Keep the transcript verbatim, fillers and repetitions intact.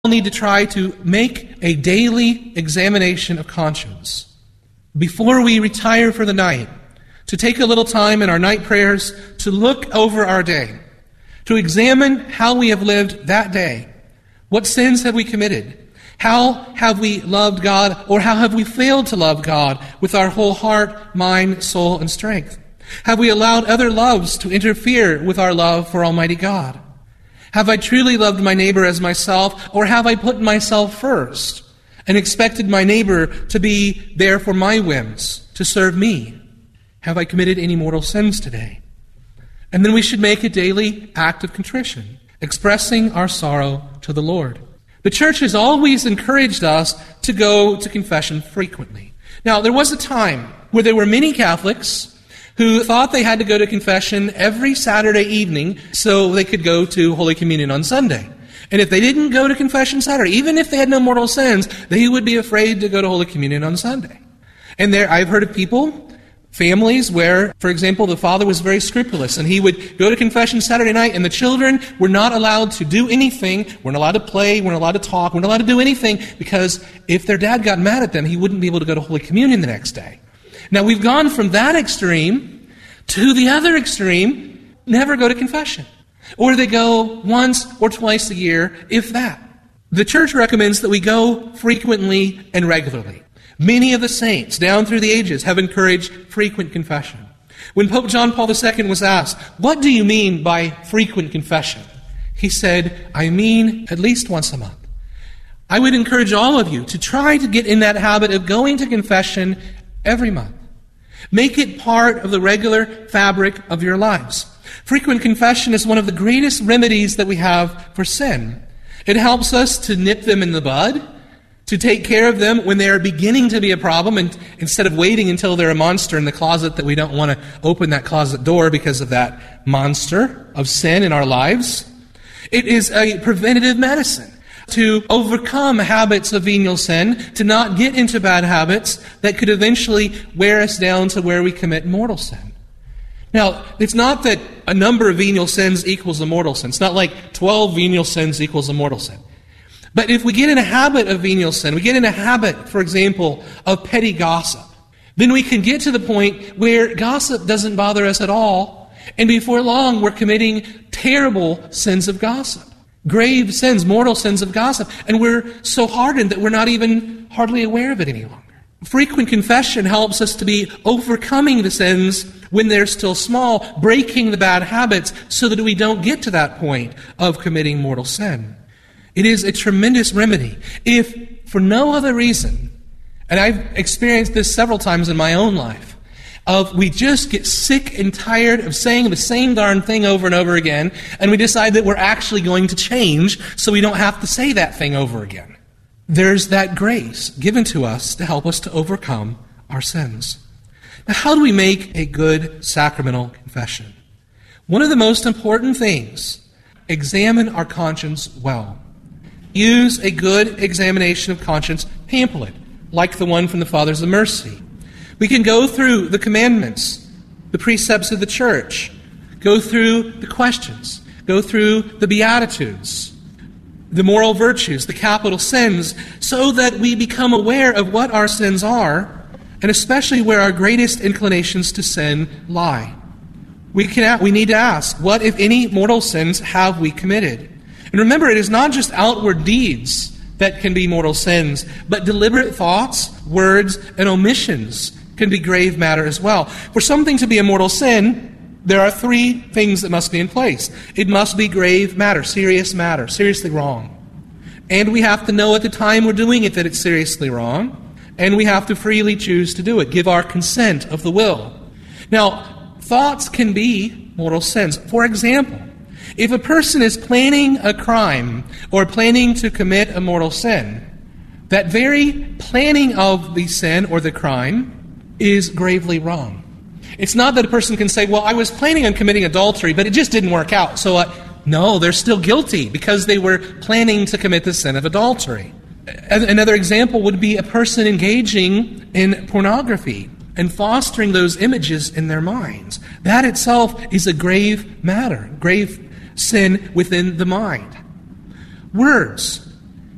need to try to make a daily examination of conscience before we retire for the night, to take a little time in our night prayers to look over our day, to examine how we have lived that day. What sins have we committed? How have we loved God, or how have we failed to love God with our whole heart, mind, soul, and strength? Have we allowed other loves to interfere with our love for Almighty God? Have I truly loved my neighbor as myself, or have I put myself first and expected my neighbor to be there for my whims, to serve me? Have I committed any mortal sins today? And then we should make a daily act of contrition, expressing our sorrow to the Lord. The church has always encouraged us to go to confession frequently. Now, there was a time where there were many Catholics who thought they had to go to confession every Saturday evening so they could go to Holy Communion on Sunday. And if they didn't go to confession Saturday, even if they had no mortal sins, they would be afraid to go to Holy Communion on Sunday. And there, I've heard of people, families where, for example, the father was very scrupulous and he would go to confession Saturday night and the children were not allowed to do anything, weren't allowed to play, weren't allowed to talk, weren't allowed to do anything, because if their dad got mad at them, he wouldn't be able to go to Holy Communion the next day. Now, we've gone from that extreme to the other extreme, never go to confession. Or they go once or twice a year, if that. The church recommends that we go frequently and regularly. Many of the saints down through the ages have encouraged frequent confession. When Pope John Paul the Second was asked, "What do you mean by frequent confession?" he said, "I mean at least once a month." I would encourage all of you to try to get in that habit of going to confession every month. Make it part of the regular fabric of your lives. Frequent confession is one of the greatest remedies that we have for sin. It helps us to nip them in the bud, to take care of them when they are beginning to be a problem, and instead of waiting until they're a monster in the closet that we don't want to open that closet door because of that monster of sin in our lives. It is a preventative medicine to overcome habits of venial sin, to not get into bad habits that could eventually wear us down to where we commit mortal sin. Now, it's not that a number of venial sins equals a mortal sin. It's not like twelve venial sins equals a mortal sin. But if we get in a habit of venial sin, we get in a habit, for example, of petty gossip, then we can get to the point where gossip doesn't bother us at all, and before long we're committing terrible sins of gossip, grave sins, mortal sins of gossip, and we're so hardened that we're not even hardly aware of it any longer. Frequent confession helps us to be overcoming the sins when they're still small, breaking the bad habits so that we don't get to that point of committing mortal sin. It is a tremendous remedy. If for no other reason, and I've experienced this several times in my own life, of we just get sick and tired of saying the same darn thing over and over again, and we decide that we're actually going to change so we don't have to say that thing over again. There's that grace given to us to help us to overcome our sins. Now, how do we make a good sacramental confession? One of the most important things, examine our conscience well. Use a good examination of conscience pamphlet, like the one from the Fathers of Mercy. We can go through the commandments, the precepts of the church, go through the questions, go through the Beatitudes, the moral virtues, the capital sins, so that we become aware of what our sins are, and especially where our greatest inclinations to sin lie. We can, we need to ask, what, if any, mortal sins have we committed? And remember, it is not just outward deeds that can be mortal sins, but deliberate thoughts, words, and omissions can be grave matter as well. For something to be a mortal sin, there are three things that must be in place. It must be grave matter, serious matter, seriously wrong. And we have to know at the time we're doing it that it's seriously wrong, and we have to freely choose to do it, give our consent of the will. Now, thoughts can be mortal sins. For example, if a person is planning a crime or planning to commit a mortal sin, that very planning of the sin or the crime is gravely wrong. It's not that a person can say, well, I was planning on committing adultery, but it just didn't work out. So, uh, no, they're still guilty because they were planning to commit the sin of adultery. Another example would be a person engaging in pornography and fostering those images in their minds. That itself is a grave matter, grave sin within the mind. Words.